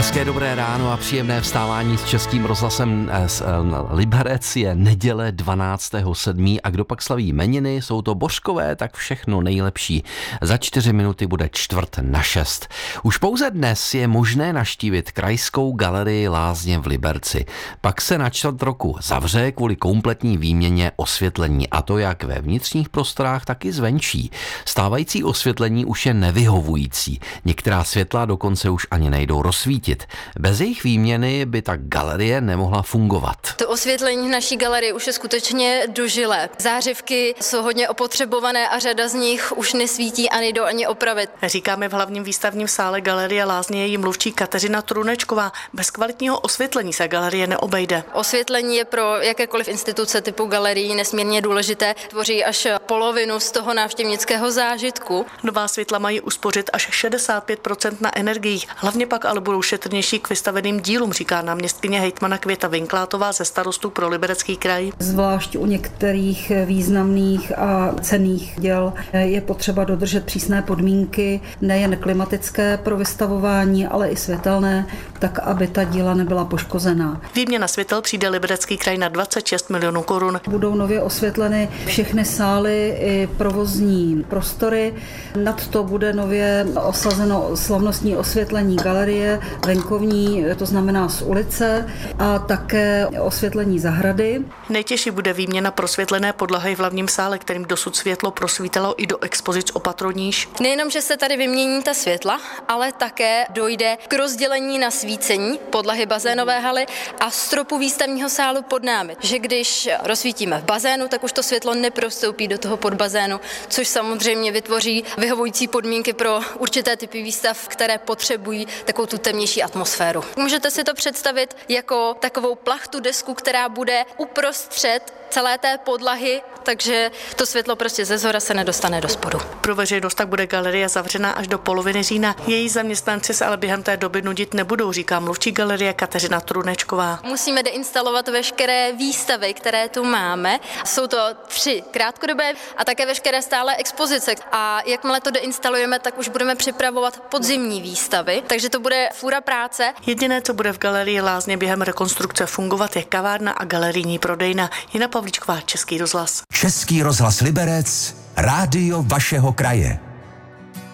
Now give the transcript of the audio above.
Hezké dobré ráno a příjemné vstávání s Českým rozhlasem z Liberec. Je neděle 12.7. a kdo pak slaví jmeniny, jsou to Božkové, tak všechno nejlepší. Za 4 minuty bude 5:45. Už pouze dnes je možné navštívit Krajskou galerii Lázně v Liberci. Pak se na čtvrt roku zavře kvůli kompletní výměně osvětlení, a to jak ve vnitřních prostorách, tak i zvenčí. Stávající osvětlení už je nevyhovující. Některá světla dokonce už ani nejdou rozsvítit. Bez jejich výměny by ta galerie nemohla fungovat. To osvětlení v naší galerii už je skutečně dožilé. Zářivky jsou hodně opotřebované a řada z nich už nesvítí a nejdou ani opravit. Říkáme v hlavním výstavním sále Galerie Lázně její mluvčí Kateřina Trůnečková. Bez kvalitního osvětlení se galerie neobejde. Osvětlení je pro jakékoliv instituce typu galerií nesmírně důležité. Tvoří až polovinu z toho návštěvnického zážitku. Nová světla mají uspořit až 65% na energiích. Hlavně pak ale budou šetrnější k vystaveným dílům, říká náměstkyně hejtmana Květa Vinklátová ze Starostů pro Liberecký kraj. Zvlášť u některých významných a cenných děl je potřeba dodržet přísné podmínky, nejen klimatické pro vystavování, ale i světelné, tak aby ta díla nebyla poškozená. Výměna světel přijde Liberecký kraj na 26 milionů korun. Budou nově osvětleny všechny sály i provozní prostory. Nad to bude nově osazeno slavnostní osvětlení galerie, venkovní, to znamená z ulice, a také osvětlení zahrady. Nejtěžší bude výměna prosvětlené podlahy v hlavním sále, kterým dosud světlo prosvítalo i do expozic o patro níž. Nejenom, že se tady vymění ta světla, ale také dojde k rozdělení na svícení podlahy bazénové haly a stropu výstavního sálu pod námi. Že když rozsvítíme v bazénu, tak už to světlo neprostoupí do toho podbazénu, což samozřejmě vytvoří vyhovující podmínky pro určité typy výstav, které potřebují takovou tu temnější atmosféru. Můžete si to představit jako takovou plachtu desku, která bude uprostřed celé té podlahy, takže to světlo prostě ze zhora se nedostane do spodu. Pro veřejnost tak bude galerie zavřena až do poloviny října. Její zaměstnanci se ale během té doby nudit nebudou, říká mluvčí galerie Kateřina Trůnečková. Musíme deinstalovat veškeré výstavy, které tu máme. Jsou to 3 krátkodobé a také veškeré stále expozice. A jakmile to deinstalujeme, tak už budeme připravovat podzimní výstavy, takže to bude fůra práce. Jediné, co bude v galerii Lázně během rekonstrukce fungovat, je kavárna a galerijní prodejna. Jana Pavlíčková, Český rozhlas. Český rozhlas Liberec, rádio vašeho kraje.